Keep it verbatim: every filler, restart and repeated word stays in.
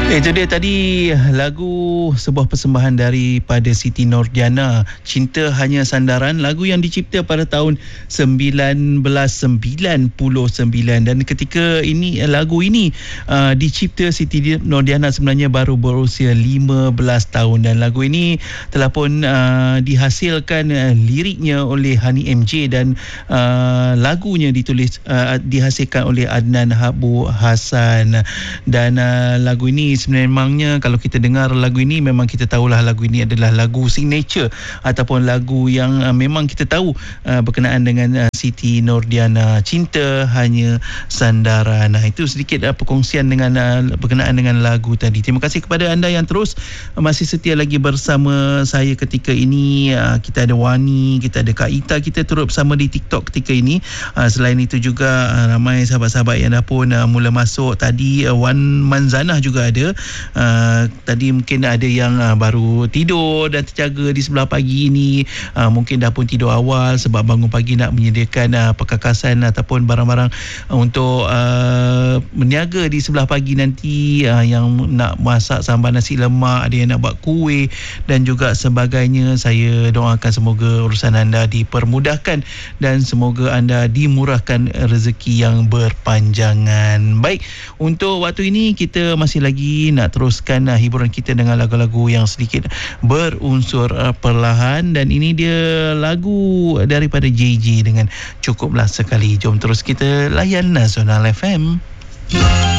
Itu dia tadi lagu sebuah persembahan daripada Siti Nurdiana, Cinta Hanya Sandaran, lagu yang dicipta pada tahun seribu sembilan ratus sembilan puluh sembilan, dan ketika ini lagu ini uh, dicipta, Siti Nurdiana sebenarnya baru berusia lima belas tahun, dan lagu ini telah pun uh, dihasilkan uh, liriknya oleh Hani M J dan uh, lagunya ditulis uh, dihasilkan oleh Adnan Habu Hassan. Dan uh, lagu ini sebenarnya kalau kita dengar lagu ini, memang kita tahulah lagu ini adalah lagu signature ataupun lagu yang uh, memang kita tahu uh, berkenaan dengan uh, Siti Nurdiana, Cinta Hanya Sandaran. Nah, itu sedikit uh, perkongsian dengan uh, berkenaan dengan lagu tadi. Terima kasih kepada anda yang terus uh, masih setia lagi bersama saya ketika ini. Uh, kita ada Wani, kita ada Kak Ita, kita turut bersama di TikTok ketika ini. Uh, selain itu juga uh, ramai sahabat-sahabat yang dah pun uh, mula masuk tadi. uh, Wan Manzanah juga ada. Uh, tadi mungkin ada yang uh, baru tidur dan terjaga di sebelah pagi ini, uh, mungkin dah pun tidur awal sebab bangun pagi nak menyediakan uh, perkakasan ataupun barang-barang uh, untuk uh, meniaga di sebelah pagi nanti, uh, yang nak masak sambal nasi lemak, ada yang nak buat kuih dan juga sebagainya. Saya doakan semoga urusan anda dipermudahkan dan semoga anda dimurahkan rezeki yang berpanjangan. Baik, untuk waktu ini kita masih lagi nak teruskan uh, hiburan kita dengan lagu-lagu yang sedikit berunsur uh, perlahan, dan ini dia lagu daripada J J dengan Cukuplah Sekali. Jom terus kita layan Nasional F M.